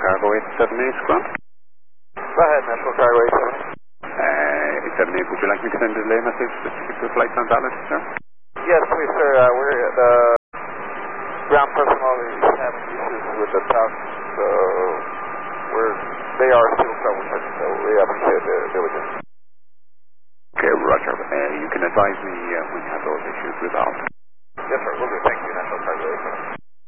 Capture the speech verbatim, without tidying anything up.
Cargo eight seven eight, ground. Go ahead, National Cargo eight seven eight. Uh, eight seven eight, would you like me to send a delay message to keep the flights on balance, sir? Yes, please, sir. Uh, we're the ground personnel is having issues with the trucks, so we're they are still troubleshooting, so we appreciate the diligence. Okay, Roger. Uh, you can advise me uh, when you have those issues resolved. Yes, sir. We'll do. Thank you, National Cargo eight seven eight.